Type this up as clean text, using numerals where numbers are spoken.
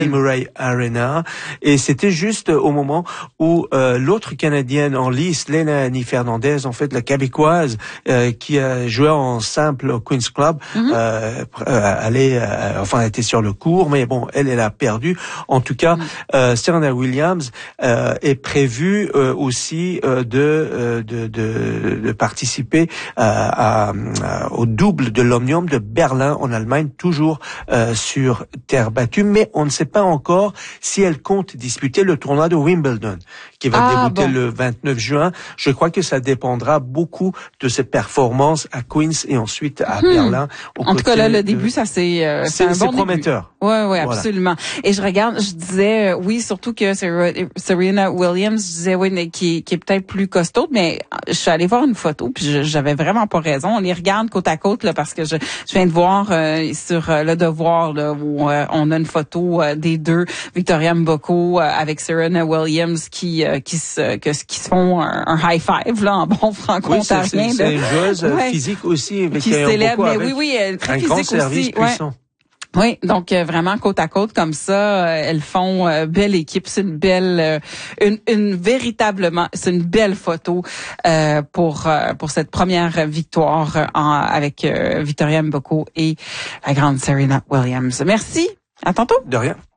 Murray Arena, et c'était juste au moment où l'autre Canadienne en lice, Léonie Fernandez, en fait la Québécoise, qui a joué en simple au Queen's Club, était sur le cours, mais bon, elle a perdu. En tout cas, Serena Williams est prévue aussi de participer au double de l'Omnium de Berlin en Allemagne, toujours sur terre battue, mais on ne sait pas encore si elle compte disputer le tournoi de Wimbledon, qui va débuter le 29 juin. Je crois que ça dépendra beaucoup de ses performances à Queens et ensuite à Berlin. En tout cas, là, le début, ça c'est un bon prometteur. Oui, absolument. Et je disais, oui, surtout que Serena Williams, je disais, oui, mais qui est peut-être plus costaud, mais je suis allée voir une photo, puis j'avais vraiment pas raison. On les regarde côte à côte, là, parce que je viens de voir sur Le Devoir, là, où on a une photo des deux, Victoria Mboko avec Serena Williams qui se font un high five, là, en bon franco-ontarien. Oui, c'est une joueuse physique aussi, qui célèbre, mais oui, très physique aussi. Puissant. Oui, donc vraiment côte à côte comme ça, elles font belle équipe, c'est une belle véritablement, c'est une belle photo pour cette première victoire avec Victoria Mboko et la grande Serena Williams. Merci, à tantôt. De rien.